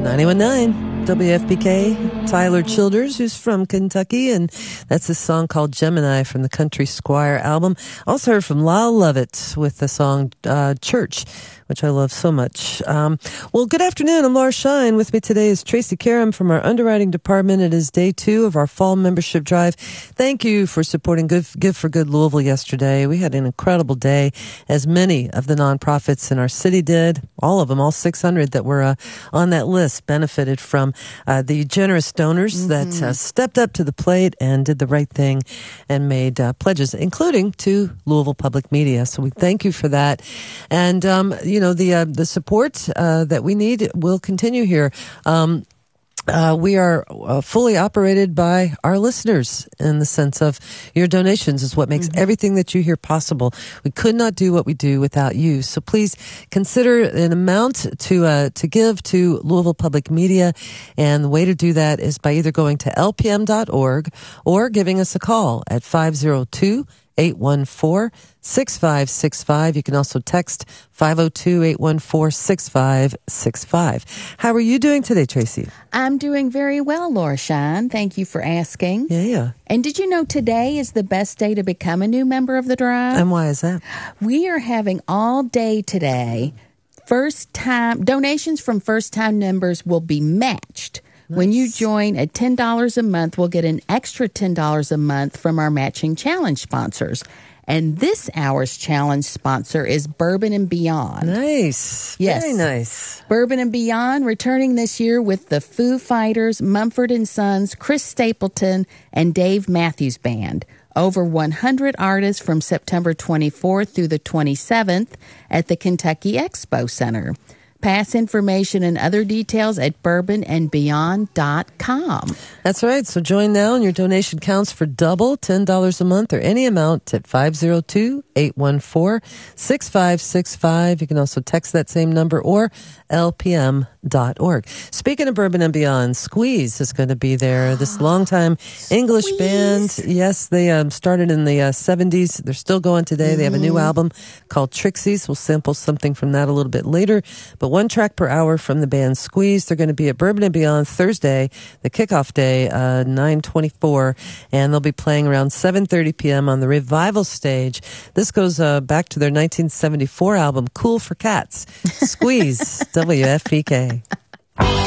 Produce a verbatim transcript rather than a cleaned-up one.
ninety-one point nine W F P K. Tyler Childers, who's from Kentucky, and that's a song called Gemini from the Country Squire album. Also heard from Lyle Lovett with the song uh, Church, which I love so much. Um, well, good afternoon. I'm Laura Shine. With me today is Tracy Karam from our underwriting department. It is day two of our fall membership drive. Thank you for supporting Good, Give for Good Louisville yesterday. We had an incredible day, as many of the nonprofits in our city did. All of them, all six hundred that were uh, on that list, benefited from uh, the generous donors mm-hmm. that uh, stepped up to the plate and did the right thing and made uh, pledges, including to Louisville Public Media. So we thank you for that. And, um, you know, the uh, the support uh, that we need will continue here. Um, Uh, we are uh, fully operated by our listeners in the sense of your donations is what makes mm-hmm. everything that you hear possible. We could not do what we do without you. So please consider an amount to uh, to give to Louisville Public Media. And the way to do that is by either going to L P M dot org or giving us a call at five oh two, eight one four, six five six five. You can also text five oh two, eight one four, six five six five. How are you doing today, Tracy? I'm doing very well, Laura Shine. Thank you for asking. Yeah, yeah. And did you know today is the best day to become a new member of the drive? And why is that? We are having all day today. First time donations from first time members will be matched. Nice. When you join at ten dollars a month, we'll get an extra ten dollars a month from our matching challenge sponsors. And this hour's challenge sponsor is Bourbon and Beyond. Nice. Yes. Very nice. Bourbon and Beyond returning this year with the Foo Fighters, Mumford and Sons, Chris Stapleton, and Dave Matthews Band. Over one hundred artists from September twenty-fourth through the twenty-seventh at the Kentucky Expo Center. Pass information and other details at bourbon and beyond dot com. That's right. So join now and your donation counts for double, ten dollars a month or any amount at five oh two, eight one four, six five six five. You can also text that same number or L P M dot org. Speaking of Bourbon and Beyond, Squeeze is going to be there. This longtime English band. Yes, they um, started in the uh, seventies. They're still going today. Mm-hmm. They have a new album called Trixies. We'll sample something from that a little bit later. But one track per hour from the band Squeeze. They're going to be at Bourbon and Beyond Thursday, the kickoff day, uh, nine twenty-four, and they'll be playing around seven thirty p.m. on the Revival stage. This goes uh, back to their nineteen seventy-four album, Cool for Cats. Squeeze, W F P K.